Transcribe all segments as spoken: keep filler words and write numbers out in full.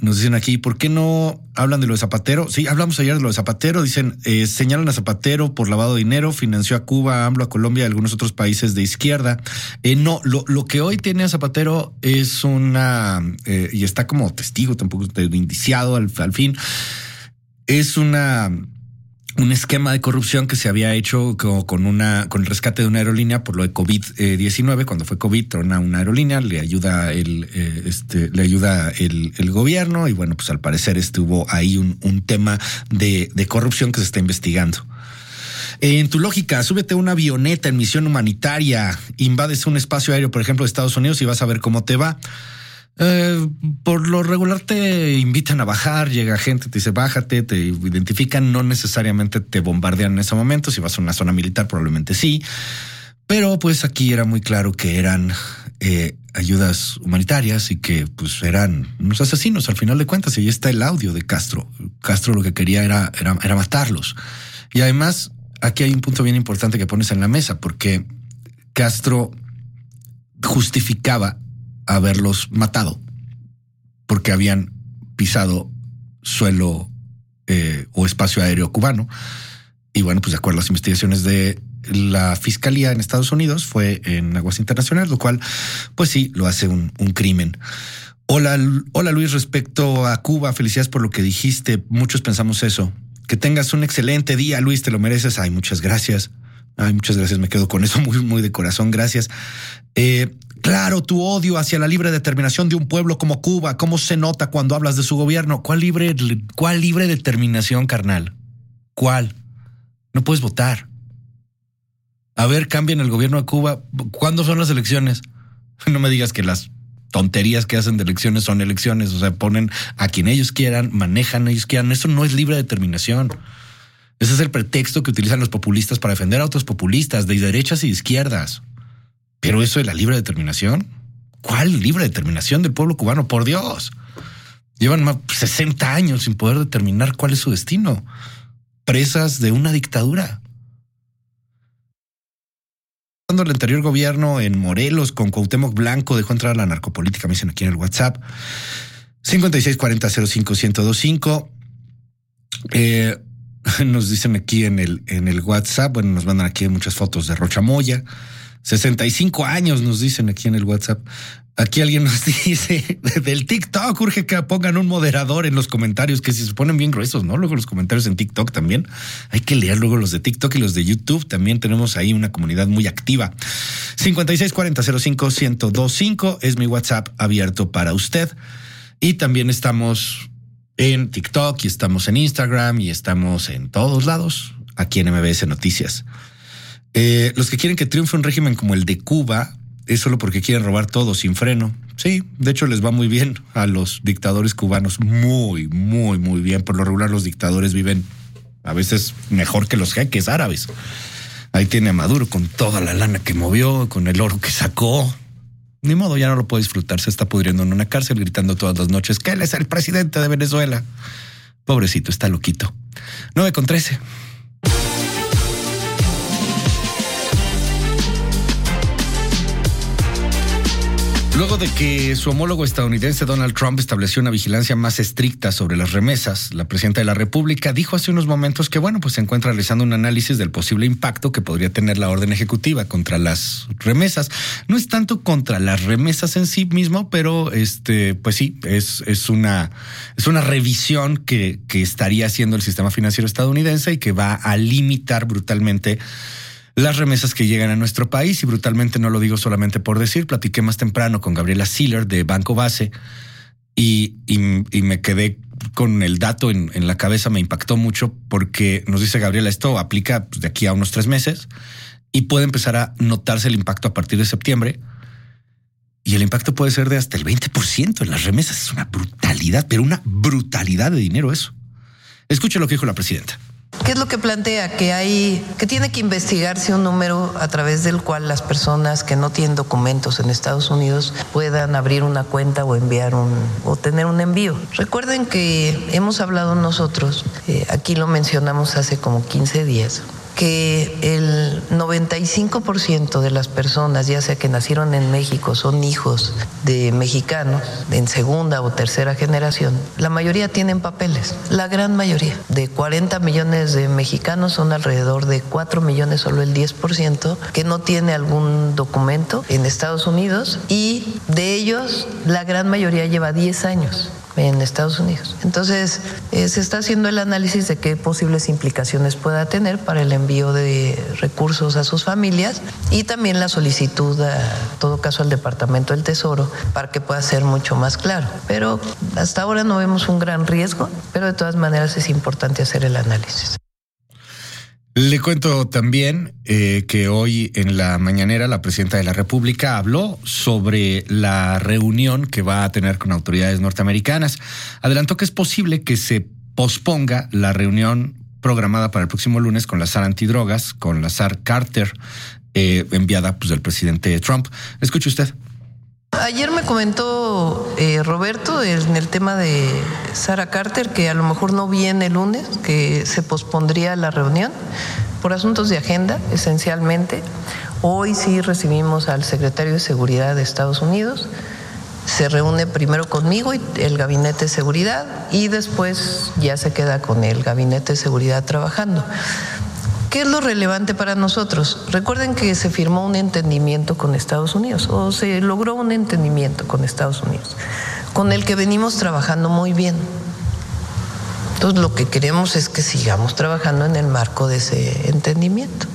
Nos dicen aquí, ¿por qué no hablan de lo de Zapatero? Sí, hablamos ayer de lo de Zapatero. Dicen, eh, señalan a Zapatero por lavado de dinero, financió a Cuba, a AMLO, a Colombia y a algunos otros países de izquierda. Eh, no, lo, lo que hoy tiene a Zapatero es una, eh, y está como testigo, tampoco indiciado al, al fin, es una... un esquema de corrupción que se había hecho con una con el rescate de una aerolínea por lo de COVID diecinueve. Cuando fue COVID, trona una aerolínea, le ayuda el eh, este le ayuda el, el gobierno y bueno, pues al parecer estuvo ahí un, un tema de, de corrupción que se está investigando. En tu lógica, súbete a una avioneta en misión humanitaria, invades un espacio aéreo, por ejemplo, de Estados Unidos y vas a ver cómo te va. Eh, por lo regular te invitan a bajar, llega gente, te dice bájate, te identifican, no necesariamente te bombardean en ese momento. Si vas a una zona militar probablemente sí, pero pues aquí era muy claro que eran eh, ayudas humanitarias y que pues eran unos asesinos al final de cuentas. Y ahí está el audio de Castro. Castro lo que quería era, era, era matarlos. Y además aquí hay un punto bien importante que pones en la mesa, porque Castro justificaba haberlos matado porque habían pisado suelo eh, o espacio aéreo cubano. Y bueno, pues de acuerdo a las investigaciones de la fiscalía en Estados Unidos, fue en aguas internacionales, lo cual pues sí lo hace un, un crimen. Hola, hola Luis, respecto a Cuba, felicidades por lo que dijiste. Muchos pensamos eso. Que tengas un excelente día, Luis, te lo mereces. Ay, muchas gracias. Ay, muchas gracias. Me quedo con eso muy, muy de corazón. Gracias. Eh, Claro, tu odio hacia la libre determinación de un pueblo como Cuba, ¿cómo se nota cuando hablas de su gobierno? ¿Cuál libre, cuál libre determinación, carnal? ¿Cuál? No puedes votar. A ver, cambien el gobierno de Cuba. ¿Cuándo son las elecciones? No me digas que las tonterías que hacen de elecciones son elecciones. O sea, ponen a quien ellos quieran, manejan a ellos quieran. Eso no es libre determinación. Ese es el pretexto que utilizan los populistas para defender a otros populistas de derechas y de izquierdas. Pero eso de la libre determinación, ¿cuál libre determinación del pueblo cubano? Por Dios, llevan más de sesenta años sin poder determinar cuál es su destino, presas de una dictadura. Cuando el anterior gobierno en Morelos con Cuauhtémoc Blanco dejó entrar a la narcopolítica, me dicen aquí en el WhatsApp, cincuenta y seis cuarenta cero cinco ciento veinticinco. Eh, nos dicen aquí en el, en el WhatsApp, bueno, nos mandan aquí muchas fotos de Rocha Moya. sesenta y cinco años nos dicen aquí en el WhatsApp. Aquí alguien nos dice del TikTok, urge que pongan un moderador en los comentarios, que si se ponen bien gruesos, ¿no? Luego los comentarios en TikTok también. Hay que leer luego los de TikTok y los de YouTube. También tenemos ahí una comunidad muy activa. cincuenta y seis cuarenta cero cinco ciento veinticinco es mi WhatsApp abierto para usted. Y también estamos en TikTok y estamos en Instagram y estamos en todos lados aquí en M B S Noticias. Eh, los que quieren que triunfe un régimen como el de Cuba es solo porque quieren robar todo sin freno. Sí, de hecho les va muy bien a los dictadores cubanos. Muy, muy, muy bien. Por lo regular los dictadores viven a veces mejor que los jeques árabes. Ahí tiene a Maduro con toda la lana que movió, con el oro que sacó. Ni modo, ya no lo puede disfrutar. Se está pudriendo en una cárcel gritando todas las noches que él es el presidente de Venezuela. Pobrecito, está loquito. nueve con trece. Luego de que su homólogo estadounidense Donald Trump estableció una vigilancia más estricta sobre las remesas, la presidenta de la República dijo hace unos momentos que, bueno, pues se encuentra realizando un análisis del posible impacto que podría tener la orden ejecutiva contra las remesas. No es tanto contra las remesas en sí mismo, pero este, pues sí, es, es una, es una revisión que, que estaría haciendo el sistema financiero estadounidense y que va a limitar brutalmente las remesas que llegan a nuestro país. Y brutalmente no lo digo solamente por decir. Platiqué más temprano con Gabriela Siller de Banco Base y, y, y me quedé con el dato en, en la cabeza. Me impactó mucho porque nos dice Gabriela, esto aplica de aquí a unos tres meses y puede empezar a notarse el impacto a partir de septiembre. Y el impacto puede ser de hasta el veinte por ciento en las remesas. Es una brutalidad, pero una brutalidad de dinero eso. Escuche lo que dijo la presidenta. ¿Qué es lo que plantea? Que hay, que tiene que investigarse un número a través del cual las personas que no tienen documentos en Estados Unidos puedan abrir una cuenta o enviar un, o tener un envío. Recuerden que hemos hablado nosotros, eh, aquí lo mencionamos hace como quince días, que el noventa y cinco por ciento de las personas, ya sea que nacieron en México, son hijos de mexicanos en segunda o tercera generación, la mayoría tienen papeles, la gran mayoría. De cuarenta millones de mexicanos son alrededor de cuatro millones, solo el diez por ciento, que no tiene algún documento en Estados Unidos, y de ellos la gran mayoría lleva diez años en Estados Unidos. Entonces, eh, se está haciendo el análisis de qué posibles implicaciones pueda tener para el envío de recursos a sus familias, y también la solicitud, a todo caso, al Departamento del Tesoro para que pueda ser mucho más claro. Pero hasta ahora no vemos un gran riesgo, pero de todas maneras es importante hacer el análisis. Le cuento también eh, que hoy en la mañanera la presidenta de la República habló sobre la reunión que va a tener con autoridades norteamericanas. Adelantó que es posible que se posponga la reunión programada para el próximo lunes con la S A R antidrogas, con la Sara Carter, eh, enviada pues, del presidente Trump. Escuche usted. Ayer me comentó eh, Roberto en el tema de Sara Carter que a lo mejor no viene el lunes, que se pospondría la reunión por asuntos de agenda, esencialmente. Hoy sí recibimos al secretario de Seguridad de Estados Unidos. Se reúne primero conmigo y el Gabinete de Seguridad, y después ya se queda con el Gabinete de Seguridad trabajando. ¿Qué es lo relevante para nosotros? Recuerden que se firmó un entendimiento con Estados Unidos, o se logró un entendimiento con Estados Unidos, con el que venimos trabajando muy bien. Entonces, lo que queremos es que sigamos trabajando en el marco de ese entendimiento.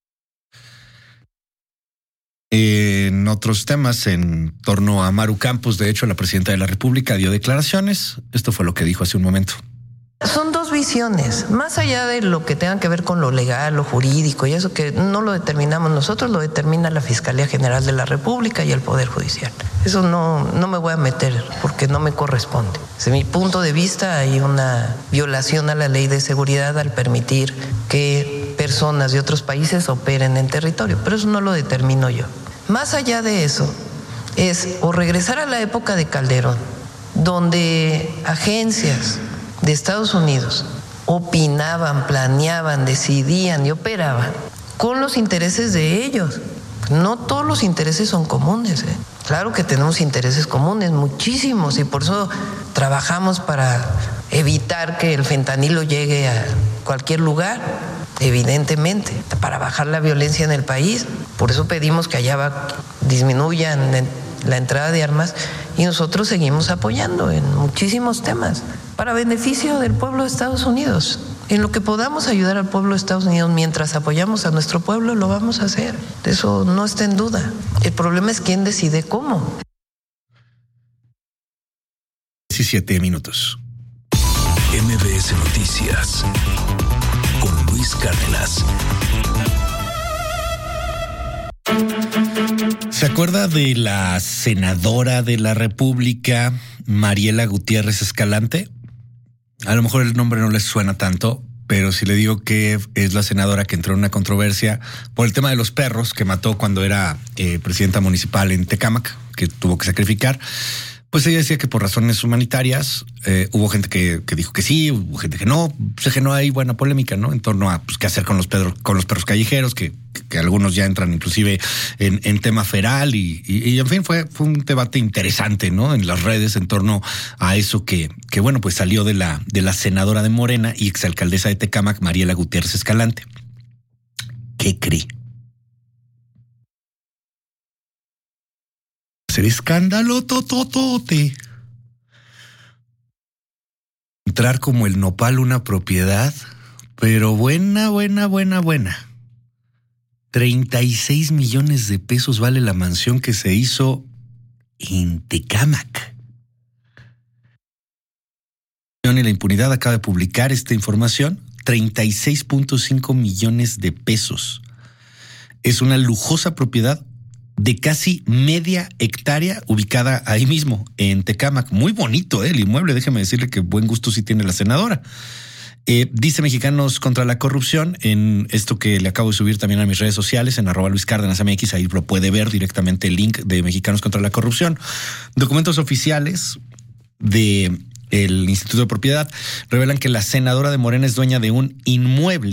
En otros temas, en torno a Maru Campos, de hecho, la presidenta de la República dio declaraciones. Esto fue lo que dijo hace un momento. Son dos visiones, más allá de lo que tenga que ver con lo legal, lo jurídico, y eso que no lo determinamos nosotros, lo determina la Fiscalía General de la República y el Poder Judicial. Eso no, no me voy a meter porque no me corresponde. Desde mi punto de vista hay una violación a la ley de seguridad al permitir que personas de otros países operen en territorio, pero eso no lo determino yo. Más allá de eso, es o regresar a la época de Calderón, donde agencias de Estados Unidos opinaban, planeaban, decidían y operaban con los intereses de ellos. No todos los intereses son comunes, ¿eh? Claro que tenemos intereses comunes, muchísimos, y por eso trabajamos para evitar que el fentanilo llegue a cualquier lugar, evidentemente, para bajar la violencia en el país. Por eso pedimos que allá va, disminuyan la entrada de armas, y nosotros seguimos apoyando en muchísimos temas para beneficio del pueblo de Estados Unidos. En lo que podamos ayudar al pueblo de Estados Unidos mientras apoyamos a nuestro pueblo, lo vamos a hacer. Eso no está en duda. El problema es quién decide cómo. diecisiete minutos. M B S Noticias con Luis Cárdenas. ¿Se acuerda de la senadora de la República, Mariela Gutiérrez Escalante? A lo mejor el nombre no les suena tanto, pero si le digo que es la senadora que entró en una controversia por el tema de los perros que mató cuando era eh, presidenta municipal en Tecámac, que tuvo que sacrificar, pues ella decía que por razones humanitarias eh, hubo gente que, que dijo que sí, hubo gente que no. Se generó ahí buena polémica, ¿no? En torno a pues, qué hacer con los perros, con los perros callejeros, que, que algunos ya entran inclusive en, en tema feral y, y, y en fin, fue, fue un debate interesante, ¿no? En las redes en torno a eso que, que bueno, pues salió de la, de la senadora de Morena y exalcaldesa de Tecámac, Mariela Gutiérrez Escalante. ¿Qué cree? Hacer escándalo tototote. Entrar como el nopal una propiedad, pero buena, buena, buena, buena. treinta y seis millones de pesos vale la mansión que se hizo en Tecámac. Y la impunidad acaba de publicar esta información. treinta y seis punto cinco millones de pesos. Es una lujosa propiedad de casi media hectárea ubicada ahí mismo, en Tecámac. Muy bonito, ¿eh? El inmueble, déjeme decirle que buen gusto sí tiene la senadora. Eh, dice Mexicanos contra la Corrupción, en esto que le acabo de subir también a mis redes sociales, en arroba Luis Cárdenas M X, ahí lo puede ver directamente el link de Mexicanos contra la Corrupción. Documentos oficiales de el Instituto de Propiedad revelan que la senadora de Morena es dueña de un inmueble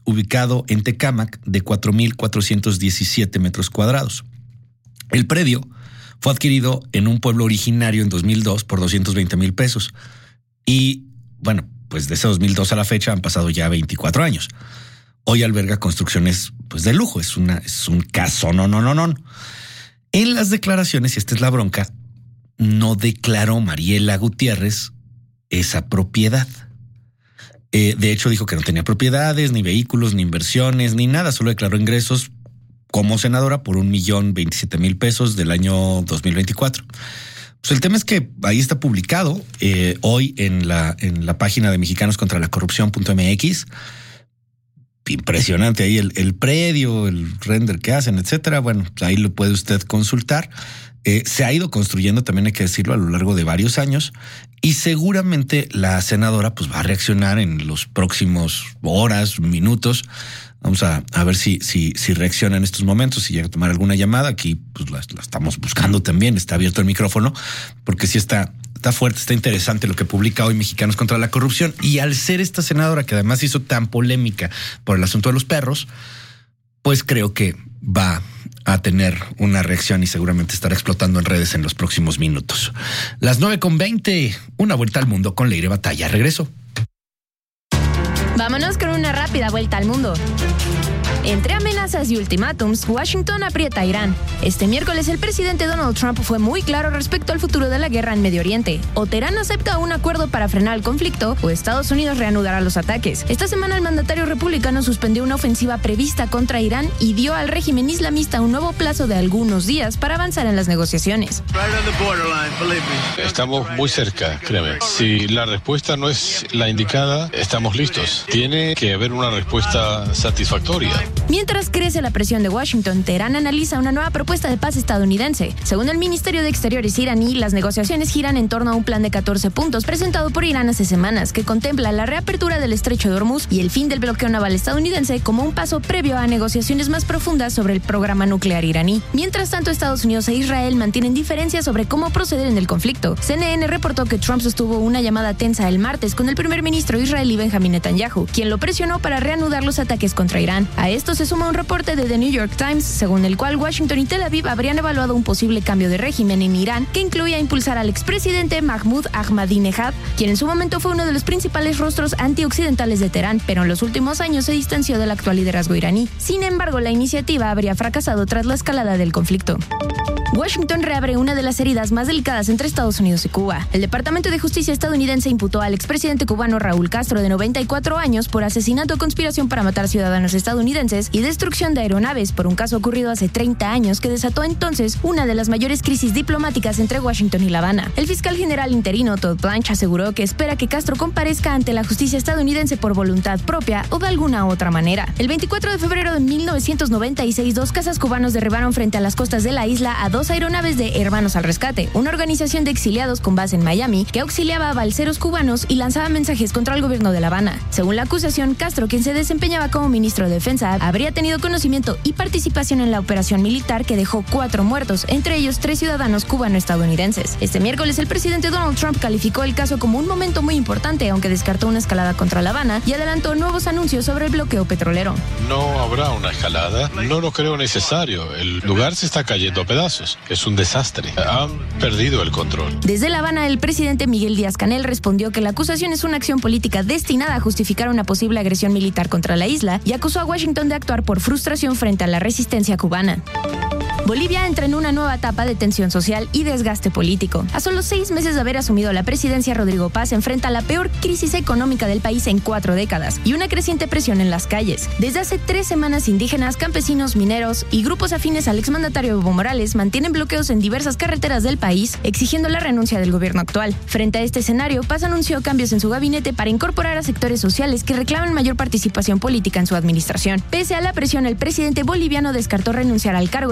ubicado en Tecámac de cuatro mil cuatrocientos diecisiete metros cuadrados. El predio fue adquirido en un pueblo originario en dos mil dos por doscientos veinte mil pesos. Y bueno, pues de ese dos mil dos a la fecha han pasado ya veinticuatro años. Hoy alberga construcciones pues de lujo. Es, una, es un caso, no, no, no, no. En las declaraciones, y esta es la bronca, no declaró Mariela Gutiérrez esa propiedad. Eh, de hecho, dijo que no tenía propiedades, ni vehículos, ni inversiones, ni nada. Solo declaró ingresos como senadora por un millón veintisiete mil pesos del año dos mil veinticuatro. Pues el tema es que ahí está publicado eh, hoy en la, en la página de Mexicanos contra la Corrupción punto M X. Impresionante ahí el, el predio, el render que hacen, etcétera. Bueno, ahí lo puede usted consultar. Eh, se ha ido construyendo, también hay que decirlo, a lo largo de varios años, y seguramente la senadora pues va a reaccionar en los próximos horas, minutos. Vamos a, a ver si, si, si reacciona en estos momentos, si llega a tomar alguna llamada. Aquí pues la, la estamos buscando también, está abierto el micrófono, porque sí está, está fuerte, está interesante lo que publica hoy Mexicanos contra la Corrupción. Y al ser esta senadora que además hizo tan polémica por el asunto de los perros, pues creo que va a tener una reacción y seguramente estará explotando en redes en los próximos minutos. Las nueve con veinte, una vuelta al mundo con Leire Batalla. Regreso. Vámonos con una rápida vuelta al mundo. Entre amenazas y ultimátums, Washington aprieta a Irán. Este miércoles el presidente Donald Trump fue muy claro respecto al futuro de la guerra en Medio Oriente. O Teherán acepta un acuerdo para frenar el conflicto, o Estados Unidos reanudará los ataques. Esta semana el mandatario republicano suspendió una ofensiva prevista contra Irán y dio al régimen islamista un nuevo plazo de algunos días para avanzar en las negociaciones. Estamos muy cerca, créeme. Si la respuesta no es la indicada, estamos listos. Tiene que haber una respuesta satisfactoria. Mientras crece la presión de Washington, Teherán analiza una nueva propuesta de paz estadounidense. Según el Ministerio de Exteriores iraní, las negociaciones giran en torno a un plan de catorce puntos presentado por Irán hace semanas, que contempla la reapertura del estrecho de Hormuz y el fin del bloqueo naval estadounidense como un paso previo a negociaciones más profundas sobre el programa nuclear iraní. Mientras tanto, Estados Unidos e Israel mantienen diferencias sobre cómo proceder en el conflicto. C N N reportó que Trump sostuvo una llamada tensa el martes con el primer ministro israelí Benjamin Netanyahu, quien lo presionó para reanudar los ataques contra Irán. A esto se suma un reporte de The New York Times, según el cual Washington y Tel Aviv habrían evaluado un posible cambio de régimen en Irán que incluía impulsar al expresidente Mahmoud Ahmadinejad, quien en su momento fue uno de los principales rostros antioccidentales de Teherán, pero en los últimos años se distanció del actual liderazgo iraní. Sin embargo, la iniciativa habría fracasado tras la escalada del conflicto. Washington reabre una de las heridas más delicadas entre Estados Unidos y Cuba. El Departamento de Justicia estadounidense imputó al expresidente cubano Raúl Castro, de noventa y cuatro años, por asesinato o conspiración para matar ciudadanos estadounidenses y destrucción de aeronaves por un caso ocurrido hace treinta años que desató entonces una de las mayores crisis diplomáticas entre Washington y La Habana. El fiscal general interino Todd Blanche aseguró que espera que Castro comparezca ante la justicia estadounidense por voluntad propia o de alguna otra manera. El veinticuatro de febrero de mil novecientos noventa y seis, dos cazas cubanos derribaron frente a las costas de la isla a dos aeronaves de Hermanos al Rescate, una organización de exiliados con base en Miami que auxiliaba a balseros cubanos y lanzaba mensajes contra el gobierno de La Habana. Según la acusación, Castro, quien se desempeñaba como ministro de Defensa, habría tenido conocimiento y participación en la operación militar que dejó cuatro muertos, entre ellos tres ciudadanos cubano-estadounidenses. Este miércoles el presidente Donald Trump calificó el caso como un momento muy importante, aunque descartó una escalada contra La Habana y adelantó nuevos anuncios sobre el bloqueo petrolero. No habrá una escalada, no lo creo necesario. El lugar se está cayendo a pedazos. Es un desastre. Han perdido el control. Desde La Habana, el presidente Miguel Díaz-Canel respondió que la acusación es una acción política destinada a justificar una posible agresión militar contra la isla y acusó a Washington de actuar por frustración frente a la resistencia cubana. Bolivia entra en una nueva etapa de tensión social y desgaste político. A solo seis meses de haber asumido la presidencia, Rodrigo Paz enfrenta la peor crisis económica del país en cuatro décadas y una creciente presión en las calles. Desde hace tres semanas, indígenas, campesinos, mineros y grupos afines al exmandatario Evo Morales mantienen bloqueos en diversas carreteras del país, exigiendo la renuncia del gobierno actual. Frente a este escenario, Paz anunció cambios en su gabinete para incorporar a sectores sociales que reclaman mayor participación política en su administración. Pese a la presión, el presidente boliviano descartó renunciar al cargo y endureció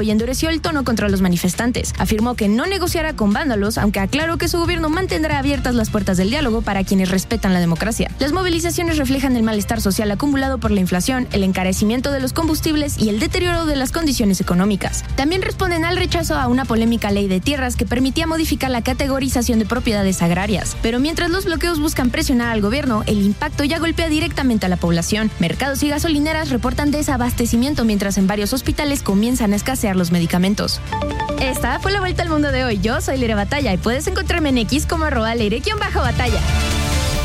endureció el tono contra los manifestantes. Afirmó que no negociará con vándalos, aunque aclaró que su gobierno mantendrá abiertas las puertas del diálogo para quienes respetan la democracia. Las movilizaciones reflejan el malestar social acumulado por la inflación, el encarecimiento de los combustibles y el deterioro de las condiciones económicas. También responden al rechazo a una polémica ley de tierras que permitía modificar la categorización de propiedades agrarias. Pero mientras los bloqueos buscan presionar al gobierno, el impacto ya golpea directamente a la población. Mercados y gasolineras reportan desabastecimiento, mientras en varios hospitales comienzan a escasear los medicamentos. Esta fue la vuelta al mundo de hoy. Yo soy Leire Batalla y puedes encontrarme en X como arroba Leire-Batalla.